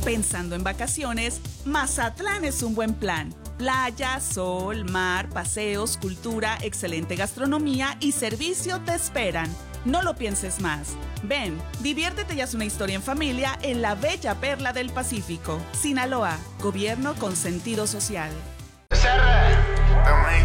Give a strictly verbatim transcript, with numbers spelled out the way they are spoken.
Pensando en vacaciones, Mazatlán es un buen plan. Playa, sol, mar, paseos, cultura, excelente gastronomía y servicio te esperan. No lo pienses más. Ven, diviértete y haz una historia en familia en la bella perla del Pacífico. Sinaloa, gobierno con sentido social.